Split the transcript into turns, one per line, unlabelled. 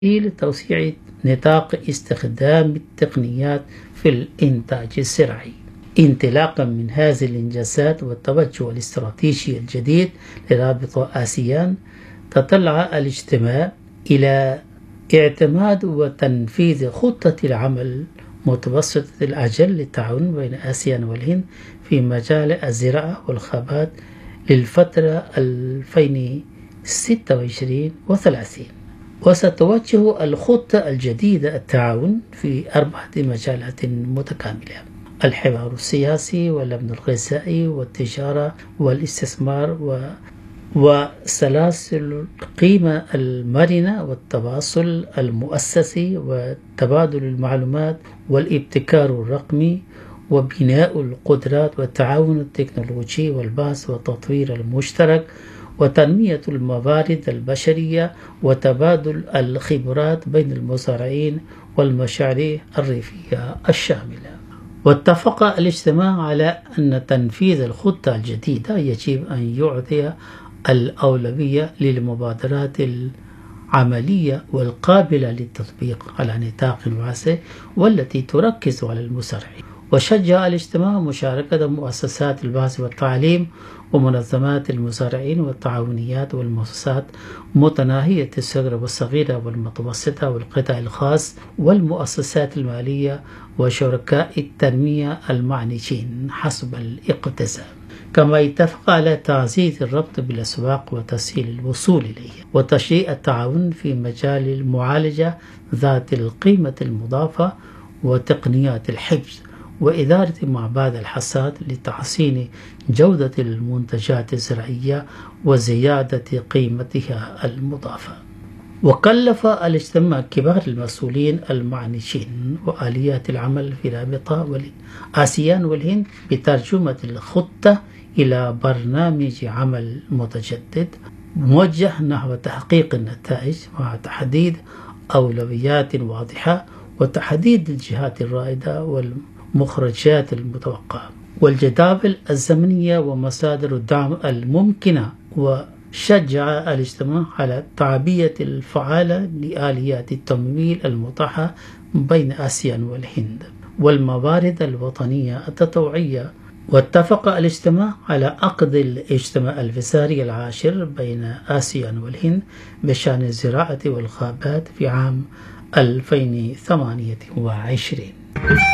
لتوسيع نطاق استخدام التقنيات في الإنتاج الزراعي. انطلاقا من هذه الإنجازات والتوجه الاستراتيجي الجديد لرابطة آسيان، تطلع الاجتماع إلى اعتماد وتنفيذ خطة العمل متوسطة الأجل للتعاون بين آسيان والهند في مجال الزراعة والخابات للفترة 2026 و30. وستوجه الخطة الجديدة التعاون في 4 مجالات متكاملة: الحوار السياسي والأمن الغذائي والتجارة والاستثمار وسلاسل القيمة المرنة والتواصل المؤسسي وتبادل المعلومات والابتكار الرقمي وبناء القدرات والتعاون التكنولوجي والبحث والتطوير المشترك وتنمية الموارد البشرية وتبادل الخبرات بين المزارعين والمشاريع الريفية الشاملة. واتفق الاجتماع على أن تنفيذ الخطة الجديدة يجب أن يعطي الأولوية للمبادرات العملية والقابلة للتطبيق على نطاق واسع والتي تركز على المزارعين. وشجع الاجتماع مشاركة مؤسسات البحث والتعليم ومنظمات المزارعين والتعاونيات والمؤسسات متناهية الصغر والصغيرة والمتوسطة والقطاع الخاص والمؤسسات المالية وشركاء التنمية المعنيين حسب الاقتسام. كما اتفق على تعزيز الربط بالأسواق وتسهيل الوصول إليه وتشجيع التعاون في مجال المعالجة ذات القيمة المضافة وتقنيات الحفظ وإدارة معبد الحصاد لتحسين جودة المنتجات الزراعية وزيادة قيمتها المضافة. وكلف الاجتماع كبار المسؤولين المعنيين وآليات العمل في رابطة آسيان والهند بترجمة الخطة إلى برنامج عمل متجدد موجه نحو تحقيق النتائج مع تحديد أولويات واضحة وتحديد الجهات الرائدة والمخرجات المتوقعة والجداول الزمنية ومصادر الدعم الممكنة. وشجع الاجتماع على التعبئة الفعالة لآليات التمويل المتاحة بين آسيان والهند والموارد الوطنية التطوعية. واتفق الاجتماع على عقد الاجتماع الوزاري العاشر بين آسيان والهند بشأن الزراعة والخابات في عام 2028.